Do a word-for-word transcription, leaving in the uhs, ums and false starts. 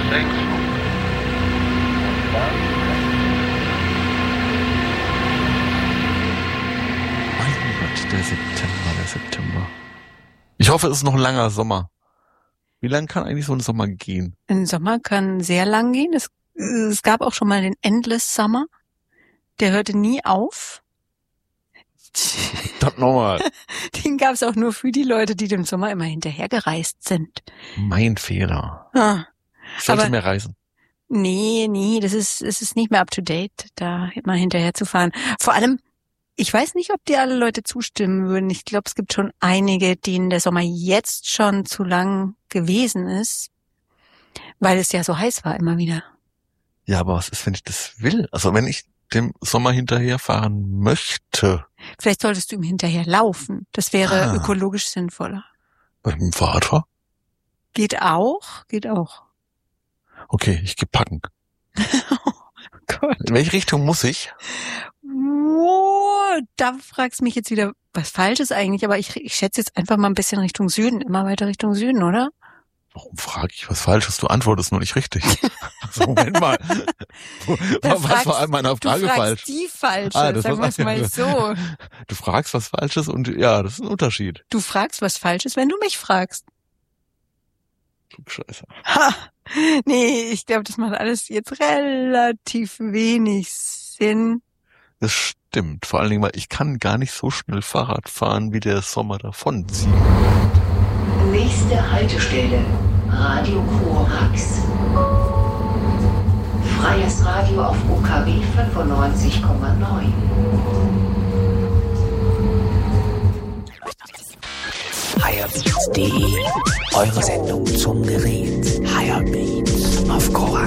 denkst du? Mein Gott, der September, der September. Ich hoffe, es ist noch ein langer Sommer. Wie lang kann eigentlich so ein Sommer gehen? Ein Sommer kann sehr lang gehen. Es, es gab auch schon mal den Endless Summer. Der hörte nie auf. Das nochmal. Den gab es auch nur für die Leute, die dem Sommer immer hinterhergereist sind. Mein Fehler. Ah, Ich sollte aber- mehr reisen. nee, nee, das ist, es ist nicht mehr up to date, da immer hinterher zu fahren. Vor allem, ich weiß nicht, ob dir alle Leute zustimmen würden. Ich glaube, es gibt schon einige, denen der Sommer jetzt schon zu lang gewesen ist, weil es ja so heiß war immer wieder. Ja, aber was ist, wenn ich das will? Also wenn ich dem Sommer hinterherfahren möchte, Vielleicht solltest du ihm hinterher laufen. Das wäre Ah. ökologisch sinnvoller. mit dem Fahrrad fahren? Geht auch, geht auch. Okay, ich geh packen. Oh Gott. In welche Richtung muss ich? Oh, da fragst du mich jetzt wieder was Falsches eigentlich, aber ich, ich schätze jetzt einfach mal ein bisschen Richtung Süden, immer weiter Richtung Süden, oder? Warum frage ich was Falsches? Du antwortest nur nicht richtig. Also, Moment mal. Da was fragst- war an meiner Du Frage fragst falsch? die falsche, Ah, das sagen wir war- es mal so. Du fragst was Falsches und ja, das ist ein Unterschied. Du fragst was Falsches, wenn du mich fragst. Scheiße. Ha! Nee, ich glaube, das macht alles jetzt relativ wenig Sinn. Das stimmt. Vor allen Dingen, weil ich kann gar nicht so schnell Fahrrad fahren, wie der Sommer davonzieht. Nächste Haltestelle, Radio Korax. Freies Radio auf U K W fünfundneunzig Komma neun. Hirebeats punkt de, eure Sendung zum Gerät. Hirebeats auf Korax.